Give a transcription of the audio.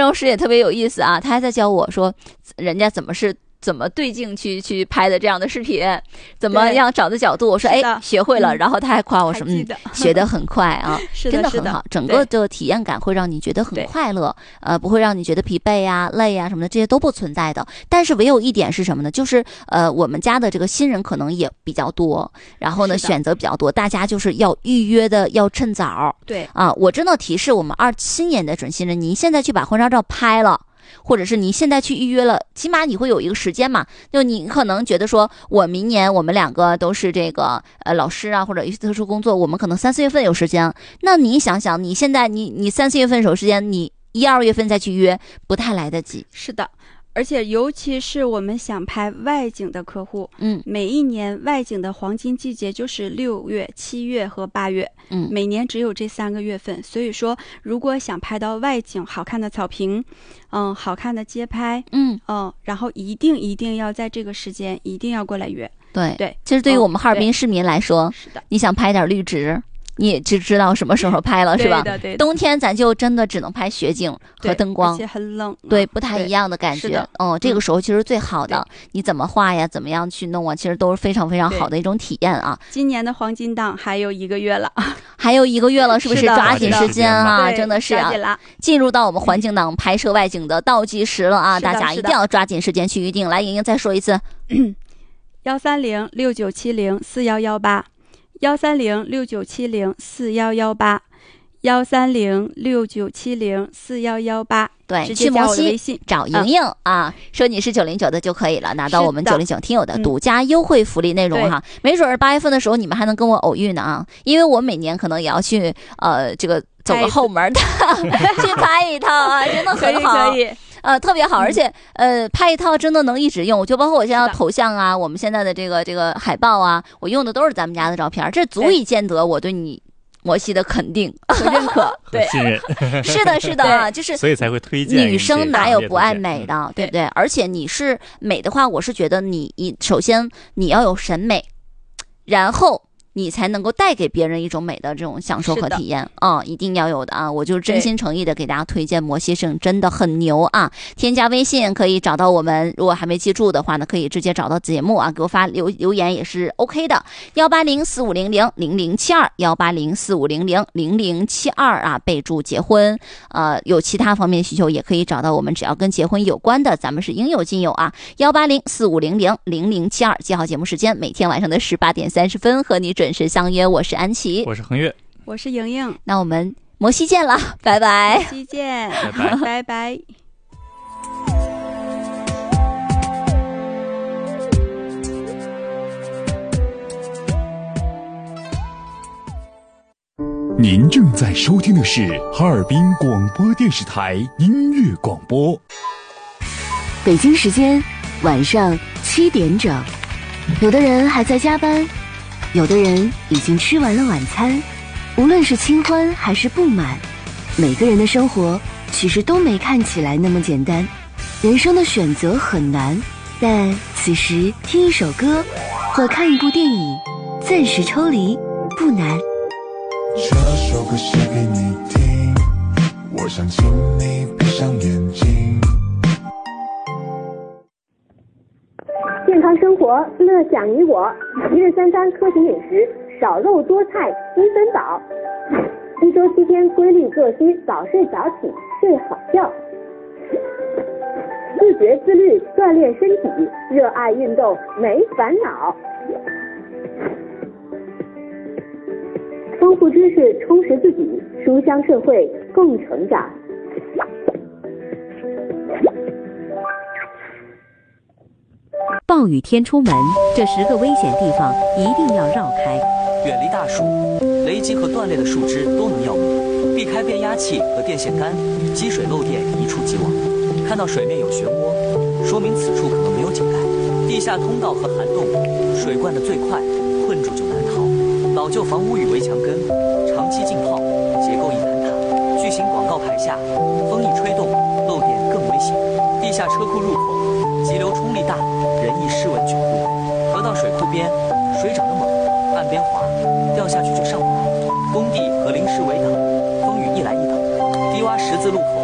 老师也特别有意思啊，他还在教我说人家怎么对镜去拍的这样的视频，怎么样找的角度。我说学会了，然后他还夸我说学得很快啊，真的很好，整个的体验感会让你觉得很快乐，不会让你觉得疲惫啊、累啊什么的，这些都不存在的。但是唯有一点是什么呢？就是我们家的这个新人可能也比较多，然后呢选择比较多，大家就是要预约的要趁早。 对啊，我真的提示我们27年的准新人，您现在去把婚纱照拍了。或者是你现在去预约了，起码你会有一个时间嘛，就你可能觉得说我明年我们2个都是这个老师啊，或者特殊工作，我们可能3、4月份有时间，那你想想你现在你3、4月份有时间，你1、2月份再去约不太来得及。 是的，而且尤其是我们想拍外景的客户，每一年外景的黄金季节就是6月、7月和8月，每年只有这3个月份。所以说，如果想拍到外景好看的草坪，好看的街拍，然后一定要在这个时间一定要过来约。对， 其实对于我们哈尔滨市民来说， 是的， 你想拍点绿植，你也就知道什么时候拍了，是吧？ 对， 冬天咱就真的只能拍雪景和灯光， 而且很冷， 对，不太一样的感觉。这个时候其实最好的，你怎么画呀，怎么样去弄啊，其实都是非常非常好的一种体验啊。 今年的黄金档还有1个月了， 还有1个月了，是不是？抓紧时间啊，真的是啊， 进入到我们黄金档拍摄外景的倒计时了啊！大家一定要抓紧时间去预定。来，莹莹再说一次 ，13069704118。13069704118，13069704118， 对， 去摩西找莹莹啊，说你是909的就可以了，拿到我们909听友的独家优惠福利内容哈。没准8月份的时候你们还能跟我偶遇呢啊，因为我每年可能也要去这个走个后门的去拍一套啊，真的很好， 可以。 特别好，而且拍一套真的能一直用，就包括我现在的头像啊，我们现在的这个海报啊，我用的都是咱们家的照片，这足以见得我对你摩西的肯定和认可，对， 信任， 是的，就是所以才会推荐。 女生哪有不爱美的，对不对？而且你是美的话，我是觉得你首先你要有审美，然后你才能够带给别人一种美的这种享受和体验一定要有的啊！我就是真心诚意的给大家推荐摩西生，真的很牛啊！添加微信可以找到我们，如果还没记住的话呢，可以直接找到节目啊，给我发留言也是 OK 的。18045000072，18045000072啊，备注结婚，有其他方面需求也可以找到我们，只要跟结婚有关的，咱们是应有尽有啊。18045000072，记好节目时间，每天晚上的18点30分和你准时相约。我是安琪， 我是恒月， 我是莹莹， 那我们摩西见了，拜拜。 摩西见，拜拜。 您正在收听的是哈尔滨广播电视台音乐广播。 北京时间晚上7点整，有的人还在加班，有的人已经吃完了晚餐。无论是清欢还是不满，每个人的生活其实都没看起来那么简单。人生的选择很难，但此时听一首歌或看一部电影，暂时抽离不难。 这首歌写给你听，我想请你闭上眼睛。 健康生活，乐享你我。一日3餐科学饮食，少肉多菜，积分饱。一周7天规律作息，早睡早起，睡好觉。自觉自律，锻炼身体，热爱运动，没烦恼。丰富知识，充实自己，书香社会，共成长。 暴雨天出门，这10个危险地方一定要绕开。 远离大树，雷击和断裂的树枝都能要命，避开变压器和电线杆，积水漏电一触即亡。看到水面有漩涡，说明此处可能没有井盖。地下通道和涵洞，水灌得最快，困住就难逃。老旧房屋与围墙根，长期浸泡，结构易坍塌。巨型广告牌下，风一吹动，漏电更危险。地下车库入口，急流冲力大，人易失稳窘路。河到水库边，水涨得猛，岸边滑，掉下去就上不来。工地和临时围挡，风雨一来一等。低洼十字路口。